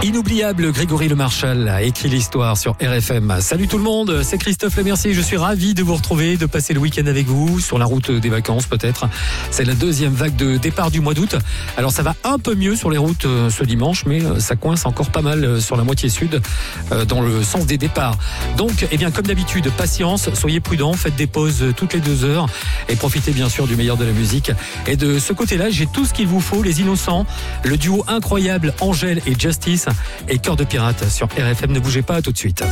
Inoubliable, Grégory Le Marchal a écrit l'histoire sur RFM. Salut tout le monde, c'est Christophe Lemercier. Je suis ravi de vous retrouver, de passer le week-end avec vous, sur la route des vacances peut-être. C'est la deuxième vague de départ du mois d'août. Alors ça va un peu mieux sur les routes ce dimanche, mais ça coince encore pas mal sur la moitié sud, dans le sens des départs. Donc, comme d'habitude, patience, soyez prudents, faites des pauses toutes les 2 heures et profitez bien sûr du meilleur de la musique. Et de ce côté-là, j'ai tout ce qu'il vous faut, les Innocents, le duo incroyable Angèle et Justice et Cœur de pirate sur RFM. Ne bougez pas, à tout de suite.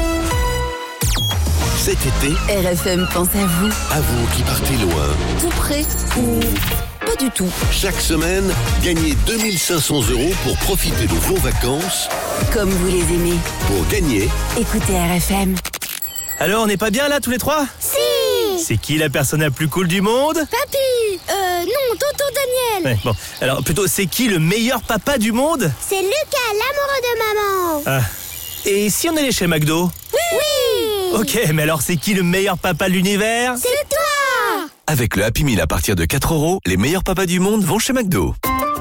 Cet été, RFM pense à vous. À vous qui partez loin, Tout près ou pas du tout. chaque semaine, gagnez 2500 € pour profiter de vos vacances. Comme vous les aimez. Pour gagner, Écoutez RFM. Alors, on n'est pas bien là, tous les trois? Si. C'est qui la personne la plus cool du monde? Papy. Non, tonton Daniel. Ouais, bon, alors plutôt, c'est qui le meilleur papa du monde? C'est Lucas, l'amoureux de maman. Ah. Et si on allait chez McDo? Oui. Ok, mais alors c'est qui le meilleur papa de l'univers? C'est toi. Avec le Happy Meal à partir de 4 €, les meilleurs papas du monde vont chez McDo.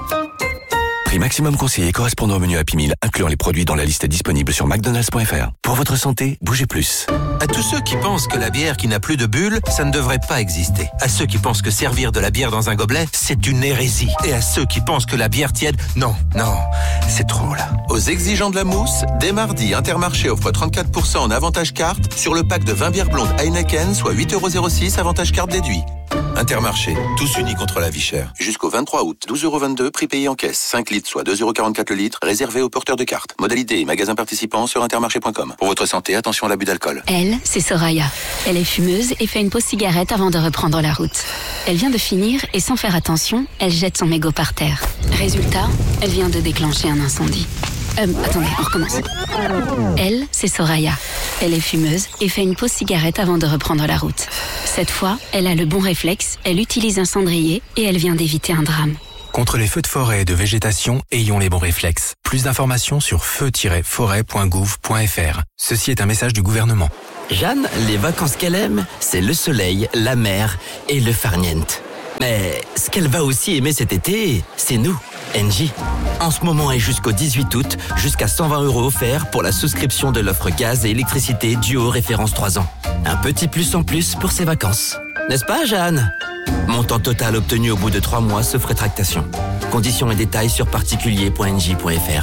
Prix maximum conseillé correspondant au menu Happy Meal, incluant les produits dans la liste disponible sur mcdonalds.fr. Pour votre santé, bougez plus. À tous ceux qui pensent que la bière qui n'a plus de bulles, ça ne devrait pas exister. À ceux qui pensent que servir de la bière dans un gobelet, c'est une hérésie. Et à ceux qui pensent que la bière tiède, non, c'est trop là. Aux exigeants de la mousse, dès mardi, Intermarché offre 34% en avantage carte sur le pack de 20 bières blondes Heineken, soit 8,06 € avantage carte déduit. Intermarché, tous unis contre la vie chère. Jusqu'au 23 août, 12,22 €, prix payé en caisse. 5 litres, soit 2,44 € le litre, réservé aux porteurs de cartes. Modalité et magasins participants sur intermarché.com. Pour votre santé, attention à l'abus d'alcool. Elle, c'est Soraya. Elle est fumeuse et fait une pause cigarette avant de reprendre la route. Elle vient de finir et sans faire attention, elle jette son mégot par terre. Résultat, elle vient de déclencher un incendie. Attendez, on recommence. Elle, c'est Soraya. Elle est fumeuse et fait une pause cigarette avant de reprendre la route. Cette fois, elle a le bon réflexe, elle utilise un cendrier et elle vient d'éviter un drame. Contre les feux de forêt et de végétation, ayons les bons réflexes. Plus d'informations sur feu-forêt.gouv.fr. Ceci est un message du gouvernement. Jeanne, les vacances qu'elle aime, c'est le soleil, la mer et le farniente. Mais ce qu'elle va aussi aimer cet été, c'est nous, Engie. En ce moment et jusqu'au 18 août, jusqu'à 120 € offerts pour la souscription de l'offre gaz et électricité duo référence 3 ans. Un petit plus en plus pour ses vacances. N'est-ce pas, Jeanne? Montant total obtenu au bout de 3 mois sauf rétractation. Conditions et détails sur particulier.engie.fr.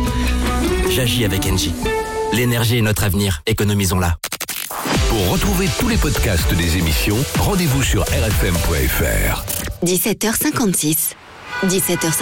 J'agis avec Engie. L'énergie est notre avenir, économisons-la. pour retrouver tous les podcasts des émissions, rendez-vous sur rfm.fr. 17h56. 17h56.